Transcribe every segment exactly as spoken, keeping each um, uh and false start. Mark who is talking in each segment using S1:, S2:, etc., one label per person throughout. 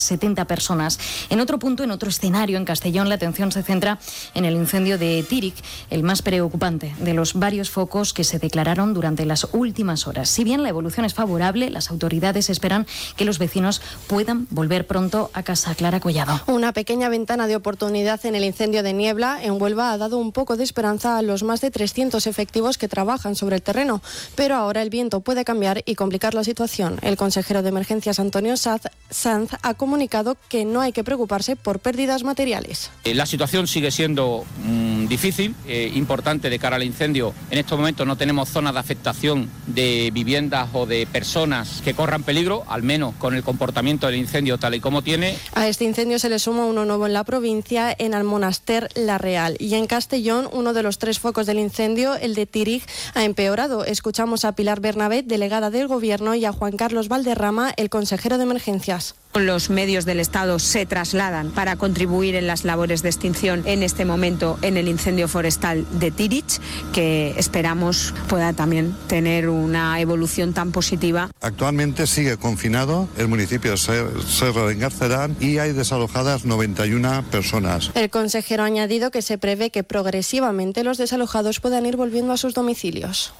S1: setenta personas. En otro punto, en otro escenario, en Castellón, la atención se centra en el incendio de Tírig, el más preocupante de los varios focos que se declararon durante las últimas horas. Si bien la evolución es favorable, las autoridades esperan que los vecinos puedan volver pronto a casa. Clara Collado.
S2: Una pequeña ventana de oportunidad en el incendio de Niebla en Huelva ha dado un poco de esperanza a los más de trescientos efectivos que trabajan sobre el terreno, pero ahora el viento puede cambiar y complicar la situación. El consejero de Emergencias, Antonio Sanz, Sanz ha comunicado que no hay que preocuparse por pérdidas materiales.
S3: La situación sigue siendo mmm, difícil, eh, importante de cara al incendio. En estos momentos no tenemos zonas de afectación de viviendas o de personas que corran peligro, al menos con el comportamiento del incendio tal y como tiene.
S2: A este incendio se le suma uno nuevo en la provincia, en Almonaster La Real. Y en Castellón, uno de los tres focos del incendio, el de Tírig, ha empeorado. Escuchamos a Pilar Bernabé, delegada del Gobierno, y a Juan Carlos Valderrama, el consejero de Emergencias.
S4: Los medios del Estado se trasladan para contribuir en las labores de extinción en este momento en el incendio forestal de Tírig, que esperamos pueda también tener una evolución tan positiva.
S5: Actualmente sigue confinado el municipio de Serra de Engarcerán y hay desalojadas noventa y una personas.
S2: El consejero ha añadido que se prevé que progresivamente los desalojados puedan ir volviendo a sus domicilios.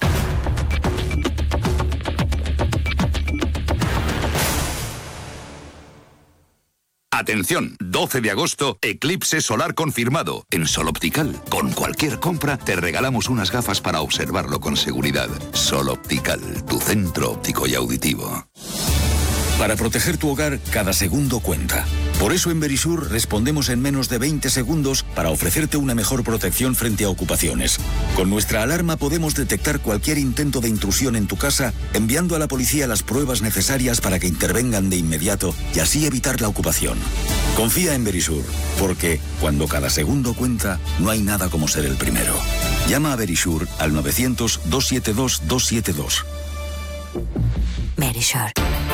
S6: Atención, doce de agosto, eclipse solar confirmado. En Sol Optical, con cualquier compra, te regalamos unas gafas para observarlo con seguridad. Sol Optical, tu centro óptico y auditivo.
S7: Para proteger tu hogar, cada segundo cuenta. Por eso en Verisur respondemos en menos de veinte segundos para ofrecerte una mejor protección frente a ocupaciones. Con nuestra alarma podemos detectar cualquier intento de intrusión en tu casa, enviando a la policía las pruebas necesarias para que intervengan de inmediato y así evitar la ocupación. Confía en Verisur, porque cuando cada segundo cuenta, no hay nada como ser el primero. Llama a Verisur al novecientos, doscientos setenta y dos, doscientos setenta y dos.
S1: Verisur.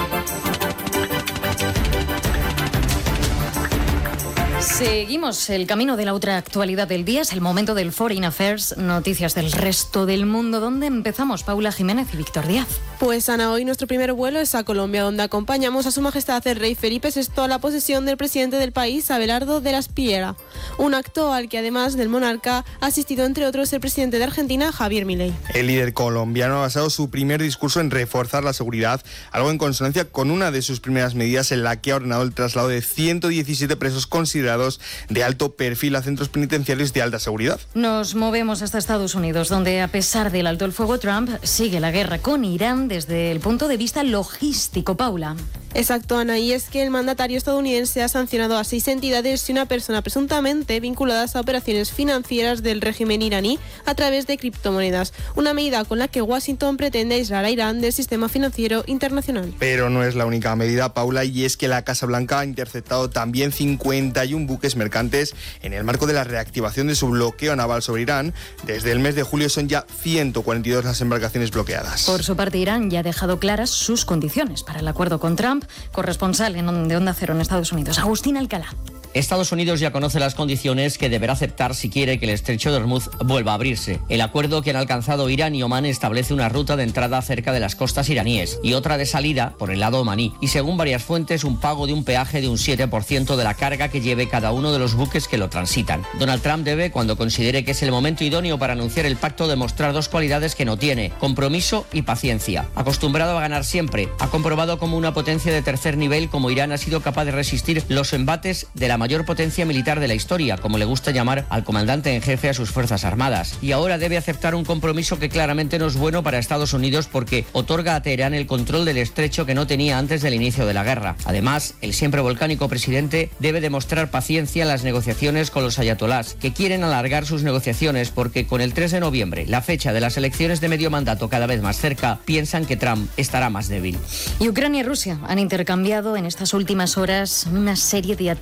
S1: Seguimos el camino de la otra actualidad del día. Es el momento del Foreign Affairs, noticias del resto del mundo. ¿Dónde empezamos? Paula Jiménez y Víctor Díaz.
S8: Pues Ana, hoy nuestro primer vuelo es a Colombia, donde acompañamos a Su Majestad el Rey Felipe sexto a la posesión del presidente del país, Abelardo de la Espriella. Un acto al que además del monarca ha asistido entre otros el presidente de Argentina, Javier Milei.
S9: El líder colombiano ha basado su primer discurso en reforzar la seguridad, algo en consonancia con una de sus primeras medidas en la que ha ordenado el traslado de ciento diecisiete presos considerados de alto perfil a centros penitenciarios de alta seguridad.
S1: Nos movemos hasta Estados Unidos, donde a pesar del alto el fuego, Trump sigue la guerra con Irán desde el punto de vista logístico. Paula.
S8: Exacto, Ana, y es que el mandatario estadounidense ha sancionado a seis entidades y una persona presuntamente vinculadas a operaciones financieras del régimen iraní a través de criptomonedas, una medida con la que Washington pretende aislar a Irán del sistema financiero internacional.
S9: Pero no es la única medida, Paula, y es que la Casa Blanca ha interceptado también cincuenta y un buques mercantes en el marco de la reactivación de su bloqueo naval sobre Irán. Desde el mes de julio son ya ciento cuarenta y dos las embarcaciones bloqueadas.
S1: Por su parte, Irán ya ha dejado claras sus condiciones para el acuerdo con Trump. Corresponsal en de Onda Cero en Estados Unidos, Agustín Alcalá.
S10: Estados Unidos ya conoce las condiciones que deberá aceptar si quiere que el estrecho de Hormuz vuelva a abrirse. El acuerdo que han alcanzado Irán y Omán establece una ruta de entrada cerca de las costas iraníes y otra de salida por el lado omaní, y según varias fuentes un pago de un peaje de un siete por ciento de la carga que lleve cada uno de los buques que lo transitan. Donald Trump debe, cuando considere que es el momento idóneo para anunciar el pacto, demostrar dos cualidades que no tiene: compromiso y paciencia. Acostumbrado a ganar siempre, ha comprobado como una potencia de tercer nivel como Irán ha sido capaz de resistir los embates de la mayor potencia militar de la historia, como le gusta llamar al comandante en jefe a sus fuerzas armadas. Y ahora debe aceptar un compromiso que claramente no es bueno para Estados Unidos, porque otorga a Teherán el control del estrecho que no tenía antes del inicio de la guerra. Además, el siempre volcánico presidente debe demostrar paciencia en las negociaciones con los ayatolás, que quieren alargar sus negociaciones porque con el tres de noviembre, la fecha de las elecciones de medio mandato cada vez más cerca, piensan que Trump estará más débil.
S1: Y Ucrania y Rusia han intercambiado en estas últimas horas una serie de ataques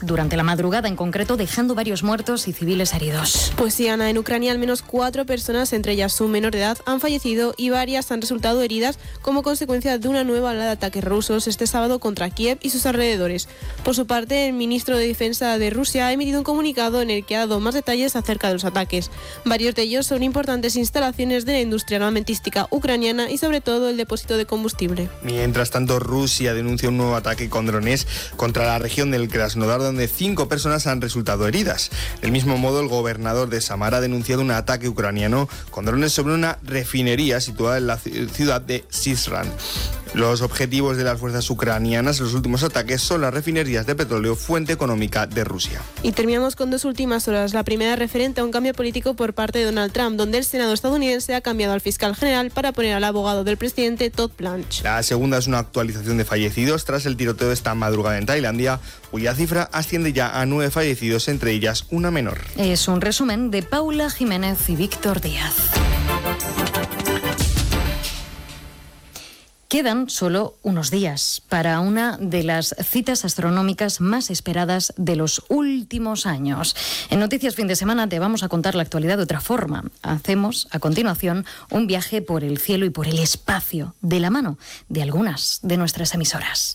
S1: durante la madrugada en concreto, dejando varios muertos y civiles heridos.
S8: Pues sí, Ana, en Ucrania al menos cuatro personas, entre ellas un menor de edad, han fallecido y varias han resultado heridas como consecuencia de una nueva ola de ataques rusos este sábado contra Kiev y sus alrededores. Por su parte, el ministro de Defensa de Rusia ha emitido un comunicado en el que ha dado más detalles acerca de los ataques. Varios de ellos son importantes instalaciones de la industria armamentística ucraniana y sobre todo el depósito de combustible.
S9: Mientras tanto, Rusia denuncia un nuevo ataque con drones contra la región del Krasnodar, donde cinco personas han resultado heridas. Del mismo modo, el gobernador de Samara ha denunciado un ataque ucraniano con drones sobre una refinería situada en la ciudad de Syzran. Los objetivos de las fuerzas ucranianas en los últimos ataques son las refinerías de petróleo, fuente económica de Rusia.
S8: Y terminamos con dos últimas horas. La primera referente a un cambio político por parte de Donald Trump, donde el Senado estadounidense ha cambiado al fiscal general para poner al abogado del presidente Todd Blanche.
S9: La segunda es una actualización de fallecidos tras el tiroteo de esta madrugada en Tailandia, cuya cifra asciende ya a nueve fallecidos, entre ellas una menor.
S1: Es un resumen de Paula Jiménez y Víctor Díaz. Quedan solo unos días para una de las citas astronómicas más esperadas de los últimos años. En Noticias Fin de Semana te vamos a contar la actualidad de otra forma. Hacemos a continuación un viaje por el cielo y por el espacio de la mano de algunas de nuestras emisoras.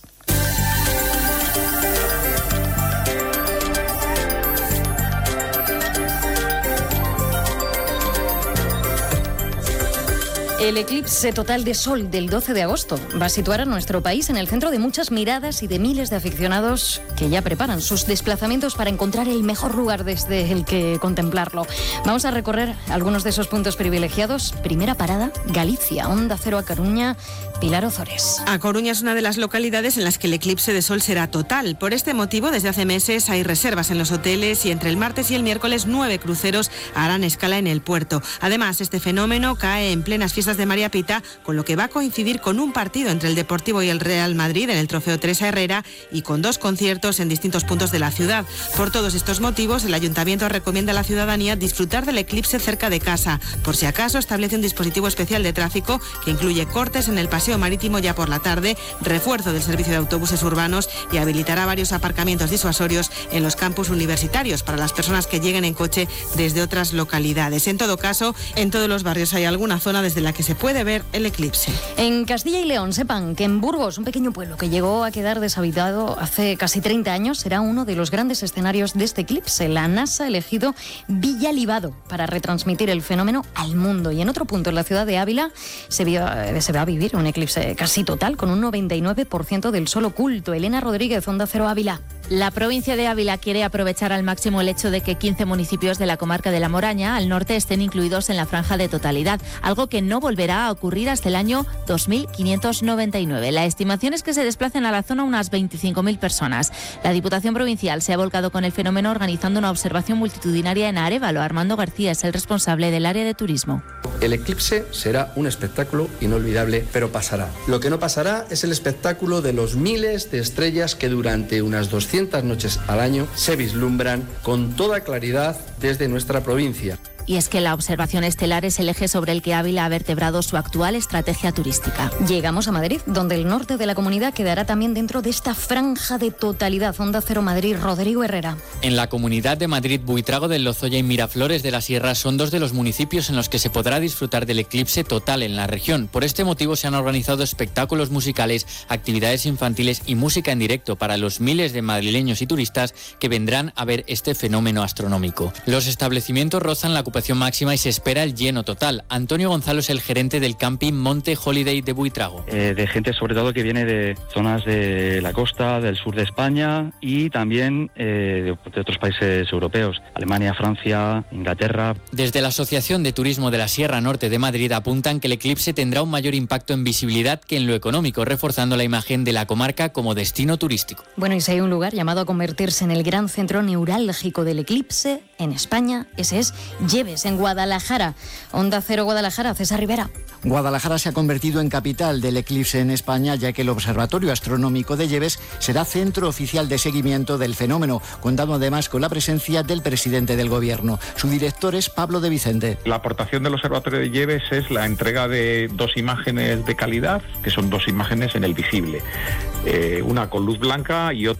S1: El eclipse total de sol del doce de agosto va a situar a nuestro país en el centro de muchas miradas y de miles de aficionados que ya preparan sus desplazamientos para encontrar el mejor lugar desde el que contemplarlo. Vamos a recorrer algunos de esos puntos privilegiados. Primera parada, Galicia, Onda Cero a Coruña, Pilar Ozores.
S11: A Coruña es una de las localidades en las que el eclipse de sol será total. Por este motivo, desde hace meses hay reservas en los hoteles y entre el martes y el miércoles nueve cruceros harán escala en el puerto. Además, este fenómeno cae en plenas fiestas de María Pita, con lo que va a coincidir con un partido entre el Deportivo y el Real Madrid en el Trofeo Teresa Herrera y con dos conciertos en distintos puntos de la ciudad. Por todos estos motivos, el Ayuntamiento recomienda a la ciudadanía disfrutar del eclipse cerca de casa. Por si acaso, establece un dispositivo especial de tráfico que incluye cortes en el paseo marítimo ya por la tarde, refuerzo del servicio de autobuses urbanos y habilitará varios aparcamientos disuasorios en los campus universitarios para las personas que lleguen en coche desde otras localidades. En todo caso, en todos los barrios hay alguna zona desde la que se puede ver el eclipse.
S1: En Castilla y León, sepan que en Burgos, un pequeño pueblo que llegó a quedar deshabitado hace casi treinta años, será uno de los grandes escenarios de este eclipse. La NASA ha elegido Villa Libado para retransmitir el fenómeno al mundo. Y en otro punto, en la ciudad de Ávila, se, vio, se va a vivir un eclipse casi total, con un noventa y nueve por ciento del sol oculto. Elena Rodríguez, Onda Cero Ávila.
S12: La provincia de Ávila quiere aprovechar al máximo el hecho de que quince municipios de la comarca de La Moraña, al norte, estén incluidos en la franja de totalidad, algo que no volverá a ocurrir hasta el año dos mil quinientos noventa y nueve. La estimación es que se desplacen a la zona unas veinticinco mil personas. La Diputación Provincial se ha volcado con el fenómeno organizando una observación multitudinaria en Arévalo. Armando García es el responsable del área de turismo.
S13: El eclipse será un espectáculo inolvidable, pero pasará. Lo que no pasará es el espectáculo de los miles de estrellas que durante unas doscientas noches al año se vislumbran con toda claridad desde nuestra provincia.
S12: Y es que la observación estelar es el eje sobre el que Ávila ha vertebrado su actual estrategia turística.
S1: Llegamos a Madrid, donde el norte de la comunidad quedará también dentro de esta franja de totalidad. Onda Cero Madrid, Rodrigo Herrera.
S14: En la Comunidad de Madrid, Buitrago del Lozoya y Miraflores de la Sierra son dos de los municipios en los que se podrá disfrutar del eclipse total en la región. Por este motivo se han organizado espectáculos musicales, actividades infantiles y música en directo para los miles de madrileños y turistas que vendrán a ver este fenómeno astronómico. Los establecimientos rozan la ocupación máxima y se espera el lleno total. Antonio Gonzalo es el gerente del camping Monte Holiday de Buitrago.
S15: Eh, de gente sobre todo que viene de zonas de la costa, del sur de España y también eh, de, de otros países europeos, Alemania, Francia, Inglaterra.
S14: Desde la Asociación de Turismo de la Sierra Norte de Madrid apuntan que el eclipse tendrá un mayor impacto en visibilidad que en lo económico, reforzando la imagen de la comarca como destino turístico.
S1: Bueno, y si hay un lugar llamado a convertirse en el gran centro neurálgico del eclipse en España, ese es Lleves, en Guadalajara. Onda Cero Guadalajara, César Rivera.
S16: Guadalajara se ha convertido en capital del eclipse en España, ya que el Observatorio Astronómico de Lleves será centro oficial de seguimiento del fenómeno, contando además con la presencia del presidente del Gobierno. Su director es Pablo de Vicente.
S17: La aportación del Observatorio de Lleves es la entrega de dos imágenes de calidad, que son dos imágenes en el visible. Eh, una con luz blanca y otra con una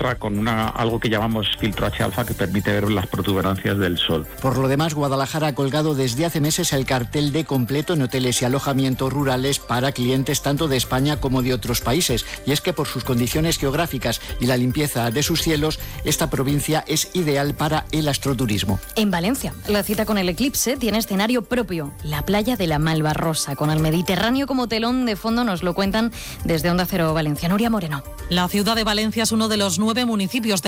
S17: una, algo que llamamos filtro H alfa que permite ver las protuberancias del sol.
S16: Por lo demás, Guadalajara ha colgado desde hace meses el cartel de completo en hoteles y alojamientos rurales para clientes tanto de España como de otros países. Y es que por sus condiciones geográficas y la limpieza de sus cielos, esta provincia es ideal para el astroturismo.
S1: En Valencia, la cita con el eclipse tiene escenario propio, la playa de la Malvarrosa, con el Mediterráneo como telón de fondo. Nos lo cuentan desde Onda Cero Valencia. Nuria Moreno.
S18: La ciudad de Valencia es uno de los nueve municipios de